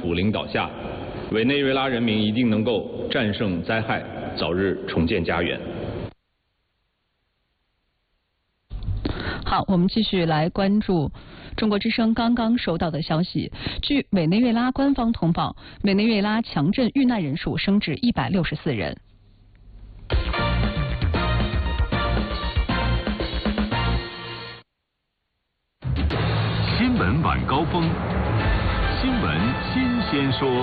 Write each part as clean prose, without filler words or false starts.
府领导下，委内瑞拉人民一定能够战胜灾害，早日重建家园。 好，我们继续来关注中国之声刚刚收到的消息。据委内瑞拉官方通报，委内瑞拉强震遇难人数升至164人。 新闻晚高峰，新闻新鲜说。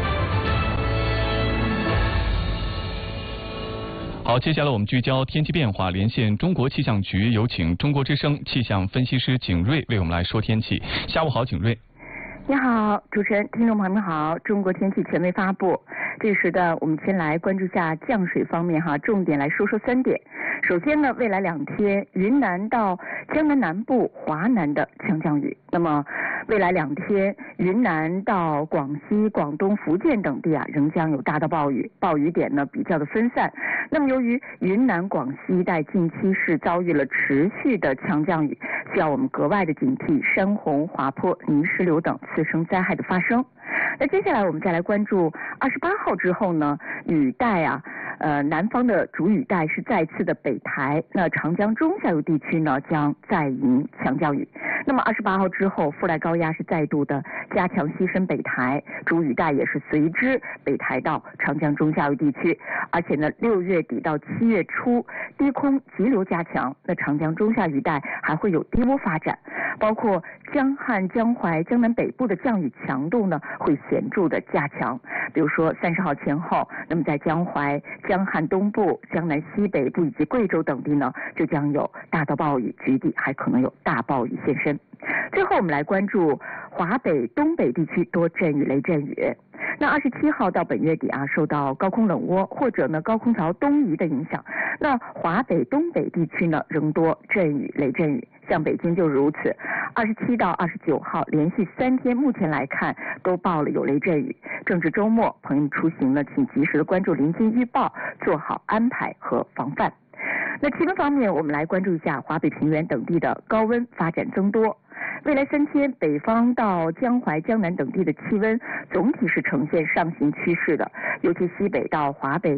好，接下来我们聚焦天气变化，连线中国气象局，有请中国之声气象分析师景睿为我们来说天气。下午好，景睿。 你好，主持人，听众朋友们好。中国天气权威发布，这时的我们先来关注下降水方面哈，重点来说3点。首先呢，未来2天，云南到江南南部、华南的强降雨。那么未来2天，云南到广西、广东、福建等地啊，仍将有大到暴雨，暴雨点呢比较的分散。那么由于云南、广西一带近期是遭遇了持续的强降雨，需要我们格外的警惕山洪、滑坡、泥石流等次生灾害的发生。那接下来我们再来关注28号之后呢，雨带啊。南方的主雨带是再次的北抬，那长江中下游地区呢将再迎强降雨。那么28号之后，副带高压是再度的加强西伸北抬，主雨带也是随之北抬到长江中下游地区。而且呢，6月底到7月初，低空急流加强，那长江中下雨带还会有低涡发展，包括江汉、江淮、江南北部的降雨强度呢会显著的加强。比如说30号前后，那么在江淮、江汉东部、江南西北部以及贵州等地呢，就将有大到暴雨，局地还可能有大暴雨现身。最后我们来关注华北、东北地区多阵雨、雷阵雨。那27号到本月底啊，受到高空冷涡或者呢高空槽东移的影响，那华北、东北地区呢仍多阵雨、雷阵雨。像北京就如此，27到29号连续3天，目前来看都报了有雷阵雨。正值周末，朋友们出行呢，请及时的关注临近预报，做好安排和防范。那气温方面，我们来关注一下华北平原等地的高温发展增多。未来3天，北方到江淮、江南等地的气温总体是呈现上行趋势的，尤其西北到华北